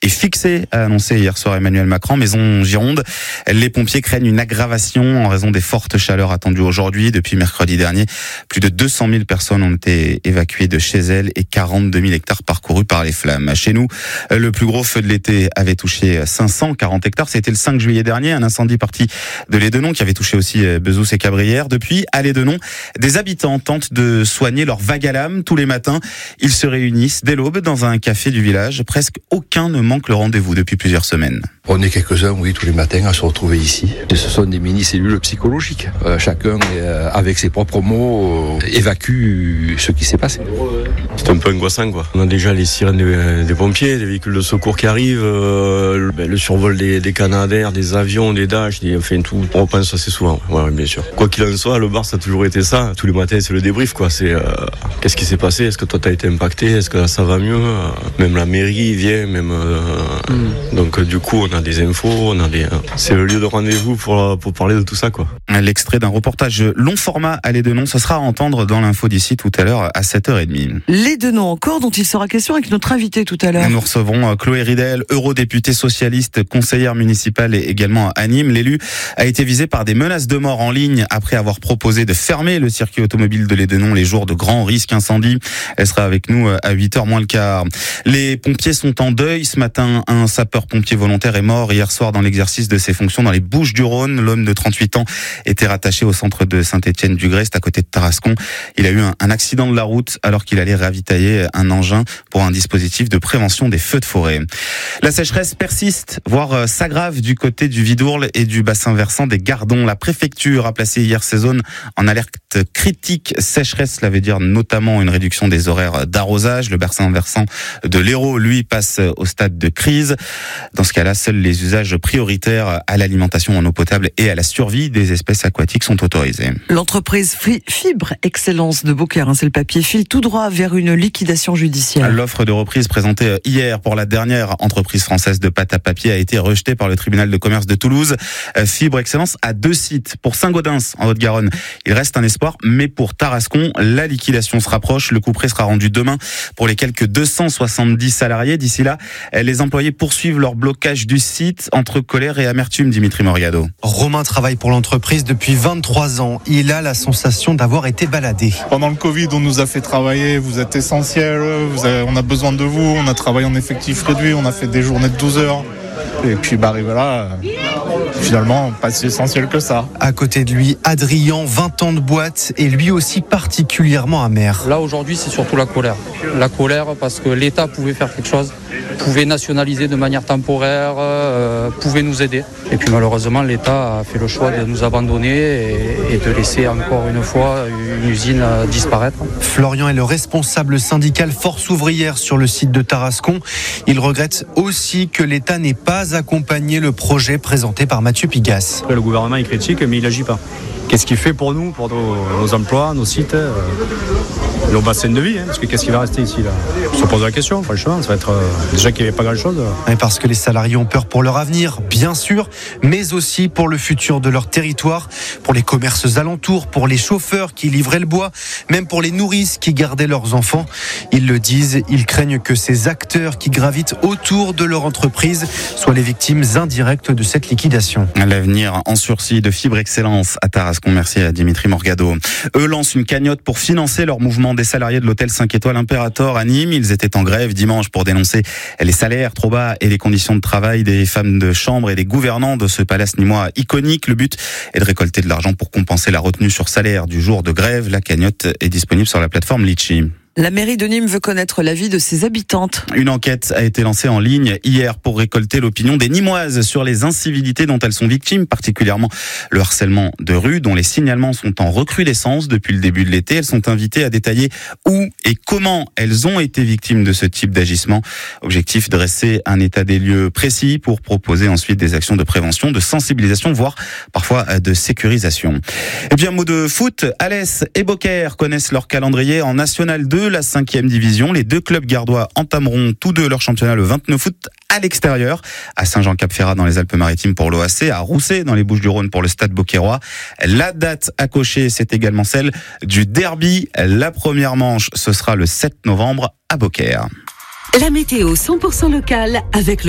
fixé, a annoncé hier soir Emmanuel Macron, mais en Gironde, les pompiers craignent une aggravation en raison des fortes chaleurs attendues aujourd'hui. Depuis mercredi dernier, plus de 200 000 personnes ont été évacuées de chez elles et 42 000 hectares parcourus par les flammes. Chez nous, le plus gros feu de l'été avait touché 540 hectares. C'était le 5 juillet dernier, un incendie parti de Lédenon qui avait touché aussi Bezous et Cabrières. Depuis, à Lédenon, des habitants tentent de soigner leur vague à l'âme tous les matins. Ils se réunissent dès l'aube dans un café du village. Presque aucun ne manque le rendez-vous depuis plusieurs semaines. On est quelques-uns, oui, tous les matins à se retrouver ici. Ce sont des mini-cellules psychologiques. Chacun, avec ses propres mots, évacue ce qui s'est passé. C'est un peu angoissant, quoi. On a déjà les sirènes des pompiers, des véhicules de secours qui arrivent, le survol des Canadair, des avions, des Dash, enfin tout. On repense assez souvent, ouais, bien sûr. Quoi qu'il en soit, le bar, ça a toujours été ça. Tous les matins, c'est le débrief, quoi. C'est qu'est-ce qui s'est passé? Est-ce que toi, t'as été impacté? Est-ce que ça va mieux? Même la mairie vient, même. Donc, du coup, on a des infos, c'est le lieu de rendez-vous pour parler de tout ça, quoi. L'extrait d'un reportage long format à Lédenon, ce sera à entendre dans l'info d'ici tout à l'heure à 7h30. Lédenon encore, dont il sera question avec notre invité tout à l'heure. Nous recevrons Chloé Ridel, eurodéputée socialiste, conseillère municipale et également à Nîmes. L'élu a été visé par des menaces de mort en ligne après avoir proposé de fermer le circuit automobile de Lédenon les jours de grands risques incendie. Elle sera avec nous à 8h moins le quart. Les pompiers sont en deuil. Ce matin, un sapeur-pompier volontaire est mort hier soir dans l'exercice de ses fonctions dans les Bouches-du-Rhône. L'homme de 38 ans était rattaché au centre de Saint-Étienne-du-Grès, à côté de Tarascon. Il a eu un accident de la route alors qu'il allait ravitailler un engin pour un dispositif de prévention des feux de forêt. La sécheresse persiste, voire s'aggrave du côté du Vidourle et du bassin versant des Gardons. La préfecture a placé hier ces zones en alerte critique sécheresse. Cela veut dire notamment une réduction des horaires d'arrosage. Le bassin versant de l'Hérault, lui, passe au stade de crise. Dans ce cas-là, seuls les usages prioritaires à l'alimentation en eau potable et à la survie des espèces aquatiques sont autorisés. L'entreprise Fibre Excellence de Beaucaire, c'est le papier, file tout droit vers une liquidation judiciaire. L'offre de reprise présentée hier pour la dernière entreprise française de pâte à papier a été rejetée par le tribunal de commerce de Toulouse. Fibre Excellence a 2 sites. Pour Saint-Gaudens, en Haute-Garonne, il reste un espoir, mais pour Tarascon, la liquidation se rapproche. Le couperet sera rendu demain pour les quelques 270 salariés. D'ici là, les employés poursuivent leur blocage du site entre colère et amertume, Dimitri Morgado. Romain travaille pour l'entreprise depuis 23 ans. Il a la sensation d'avoir été baladé. Pendant le Covid, on nous a fait travailler, vous êtes essentiel, on a besoin de vous, on a travaillé en effectif réduit, on a fait des journées de 12 heures. Et puis arrivé là, finalement, pas si essentiel que ça. À côté de lui, Adrien, 20 ans de boîte, et lui aussi particulièrement amer. Là, aujourd'hui, c'est surtout la colère. La colère parce que l'État pouvait faire quelque chose, pouvait nationaliser de manière temporaire, pouvait nous aider. Et puis malheureusement, l'État a fait le choix de nous abandonner et de laisser encore une fois une usine disparaître. Florian est le responsable syndical Force ouvrière sur le site de Tarascon. Il regrette aussi que l'État n'ait pas accompagné le projet présenté par Mathieu Pigasse. Le gouvernement il critique mais il n'agit pas. Qu'est-ce qu'il fait pour nous, pour nos emplois, nos sites, nos bassins de vie, parce que qu'est-ce qui va rester ici là? On se pose la question, franchement, ça va être déjà qu'il n'y avait pas grand-chose. Et parce que les salariés ont peur pour leur avenir, bien sûr, mais aussi pour le futur de leur territoire, pour les commerces alentours, pour les chauffeurs qui livraient le bois, même pour les nourrices qui gardaient leurs enfants. Ils le disent, ils craignent que ces acteurs qui gravitent autour de leur entreprise soient les victimes indirectes de cette liquidation. L'avenir en sursis de Fibre Excellence à Tarascon. Merci à Dimitri Morgado. Eux lancent une cagnotte pour financer leur mouvement des salariés de l'hôtel 5 étoiles Imperator à Nîmes. Ils étaient en grève dimanche pour dénoncer les salaires trop bas et les conditions de travail des femmes de chambre et des gouvernants de ce palace nîmois iconique. Le but est de récolter de l'argent pour compenser la retenue sur salaire du jour de grève. La cagnotte est disponible sur la plateforme Litchi. La mairie de Nîmes veut connaître l'avis de ses habitantes. Une enquête a été lancée en ligne hier pour récolter l'opinion des Nîmoises sur les incivilités dont elles sont victimes, particulièrement le harcèlement de rue, dont les signalements sont en recrudescence depuis le début de l'été. Elles sont invitées à détailler où et comment elles ont été victimes de ce type d'agissement. Objectif, dresser un état des lieux précis pour proposer ensuite des actions de prévention, de sensibilisation, voire parfois de sécurisation. Et bien, mot de foot, Alès et Beaucaire connaissent leur calendrier en National 2. La 5e division. Les 2 clubs gardois entameront tous 2 leur championnat le 29 août à l'extérieur, à Saint-Jean-Cap-Ferrat dans les Alpes-Maritimes pour l'OAC, à Rousset dans les Bouches-du-Rhône pour le Stade Beaucairois. La date à cocher, c'est également celle du derby. La première manche, ce sera le 7 novembre à Beaucaire. La météo 100% locale avec le